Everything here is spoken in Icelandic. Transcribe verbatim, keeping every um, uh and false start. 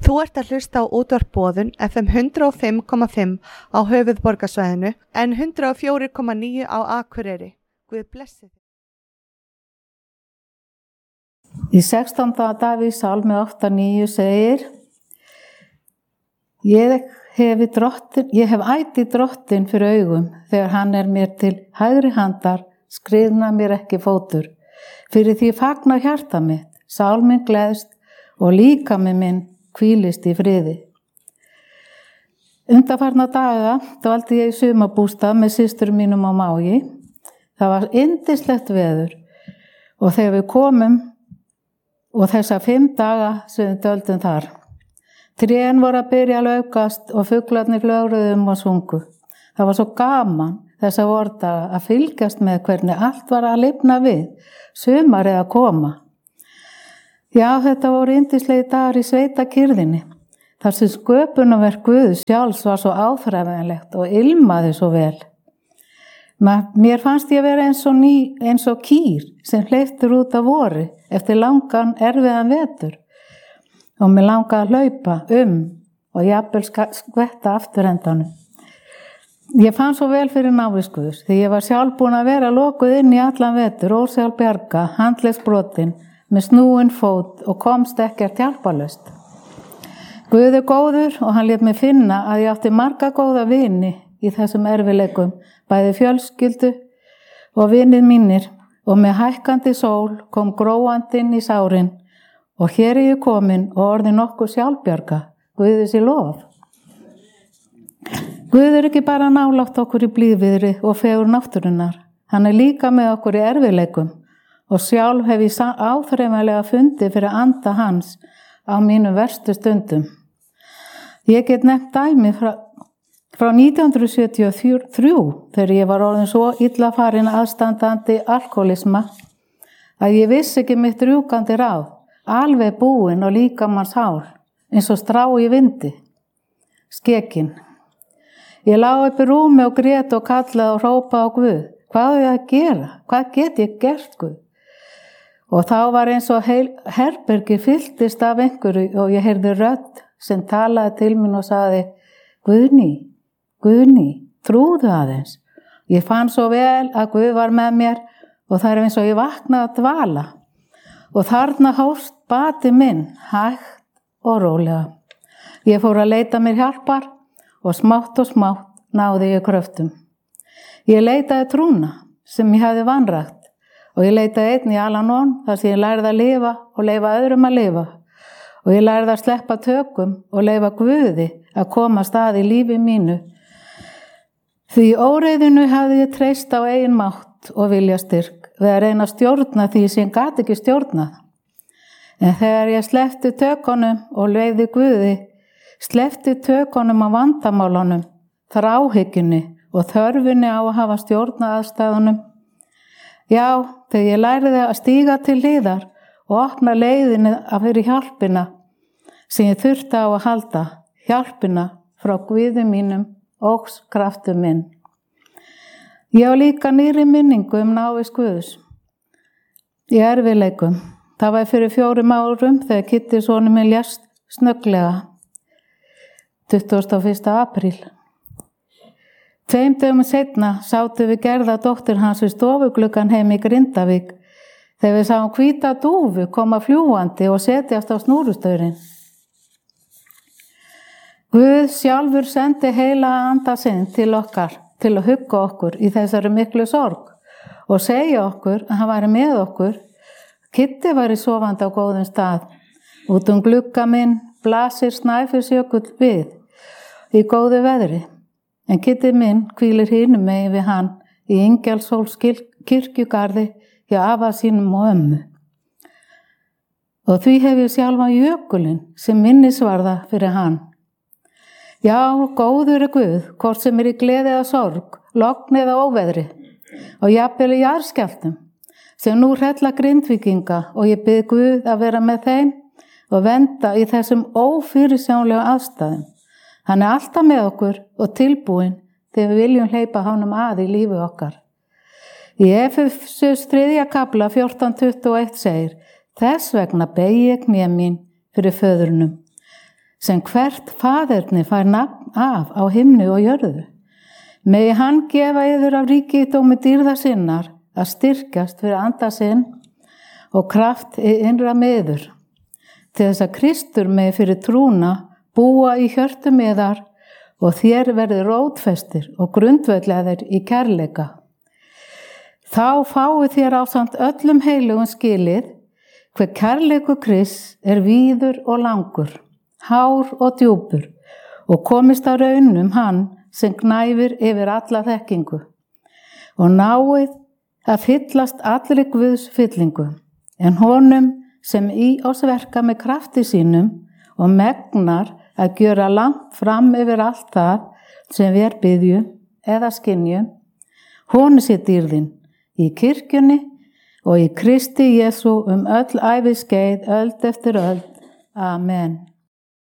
Þú ert að hlusta á útvarp Boðun F M hundrað og fimm komma fimm á höfuðborgarsvæðinu en hundrað og fjögur komma níu á Akureyri. Guð blessi þig. Í sextánda Davíðs sálmi átta níu segir: Ég hef, drottin, ég hef ætið drottin fyrir augum þegar hann er mér til hægri handar, skriðna mér ekki fótur. Fyrir því fagnar hjarta mitt, sál minn gleðst og líkami minn hvílist í friði. Undanfarna daga dvaldi ég í sumarbústað með systur mínum á Mági. Það var yndislegt veður og þegar við komum og þessa fimm daga sem við dvöldum þar. Trén voru að byrja að laukast og fuglarnir flögruðu og sungu. Það var svo gaman þessa vordaga að fylgjast með hvernig allt var að lifna við, sumarið að koma. Já, þetta voru yndislegi dagar í sveitakyrðinni, þar sem sköpunarverk Guðs sjálfs var svo áþreifanlegt og ilmaði svo vel. Mér fannst ég vera eins og, ný, eins og kýr sem hleyptur út af vori eftir langan erfiðan vetur og mér langaði að hlaupa um og jafnvel skvetta afturendanum. Ég fann svo vel fyrir návist Guðs því ég var sjálf búin að vera lokuð inn í allan vetur, ósjálf bjarga, handlegsbrotin, með snúin fót og komst ekkert hjálparlaust. Guð er góður og hann lét mig finna að ég átti marga góða vini í þessum erfileikum, bæði fjölskyldu og vinir mínir, og með hækkandi sól kom gróandinn í sárin og hér er ég komin og orðin nokkuð sjálfbjarga, Guði sé lof. Guð er ekki bara nálægt okkur í blíðviðri og fegur náttúrunnar, hann er líka með okkur í erfileikum og sjálf hef ég áþreifanlega fundið fyrir anda hans á mínum verstu stundum. Ég get nefnt dæmi frá, frá nítján hundruð sjötíu og þrjú þegar ég var orðin svo illa farin aðstandandi alkoholisma að ég vissi ekki mitt rjúkandi ráð, alveg búin og líkamans hár, eins og strá í vindi, skekin. Ég lá upp í rúmi og grét og kallaði og hrópaði á Guð. Hvað er ég að gera? Hvað get ég gert, Guð? Og þá var eins og heil, herbergi fylltist af einhverju og ég heyrði rödd sem talaði til mín og sagði: Guðný, Guðný, trúðu aðeins. Ég fann svo vel að Guð var með mér og það er eins og ég vaknaði að dvala. Og þarna hófst bati minn, hægt og rólega. Ég fór að leita mér hjálpar og smátt og smátt náði ég kröftum. Ég leitaði trúna sem ég hafði vanrægt og ég leitaði einn í Al-Anon þar sem ég lærði að lifa og leyfa öðrum að lifa. Og ég lærði að sleppa tökum og leyfa Guði að koma stað í lífi mínu. Því óreiðinu hafði ég treyst á eigin mátt og vilja styrk við að reyna að stjórna því sem ég gat ekki stjórnað. En þegar ég sleppti tökunum og leyfði Guði, sleppti tökunum á vandamálunum, þráhyggjunni og þörfinni á að hafa stjórnað aðstæðunum. Já, þegar ég lærði að stíga til hliðar og opna leiðinni að fyrir hjálpina sem ég þurfti á að halda, hjálpina frá Guði mínum og kraftu minn. Ég á líka nýri minningu um návist Guðs í erfiðleikum. Það var fyrir fjórum árum þegar Kitti sonur minn lést snögglega, tuttugasta og fyrsta apríl. Tveim dögum seinna sátum við Gerða dóttir hans við stofugluggan heim í Grindavík þegar við sáum hvíta dúfu koma fljúandi og setjast á snúrustaurinn. Guð sjálfur sendi heila anda sinn til okkar til að hugga okkur í þessari miklu sorg og segja okkur að hann væri með okkur. Kitti væri sofandi á góðum stað. Út um glugga minn blasir Snæfellsjökull við í góðu veðri. En Kitti minn hvílir hinum megin við hann í Ingjaldshóls kirkjugarði hjá afa sínum og ömmu. Og því hef ég sjálfa jökulinn sem minnisvarða fyrir hann. Já, góður er Guð, hvort sem er í gleði eða sorg, logn eða óveðri og jafnvel í jarðskjálftum sem nú hrella Grindvíkinga og ég bið Guð að vera með þeim og venda í þessum ófyrirsjánlegu aðstæðum. Hann er alltaf með okkur og tilbúinn þegar við viljum hleypa honum að í lífi okkar. Í Efesus þriðja kafla fjórtán tuttugu og eitt segir: Þess vegna beygi ég kné mín fyrir föðurnum, sem hvert faðerni fær nafn af á himni og jörðu. Megi hann gefa yður af ríkidómi dýrða sinnar að styrkjast fyrir anda sinn og kraft í innra meður, til þess að Kristur megi fyrir trúna búa í hjörtum yðar og þér verði rótfestir og grundvöllaðir í kærleika. Þá fáið þér ásamt öllum heilugum skilið hver kærleikur Krists er víður og langur, hár og djúpur, og komist að raunum hann sem gnæfir yfir alla þekkingu, og náið að fyllast allri Guðs fyllingu, en honum sem í oss verka með krafti sínum og megnar að gjöra langt fram yfir allt það sem við biðjum eða skynjum, honum sé dýrðin í kirkjunni og í Kristi Jesú um öll æviskeið, öld eftir öld. Amen.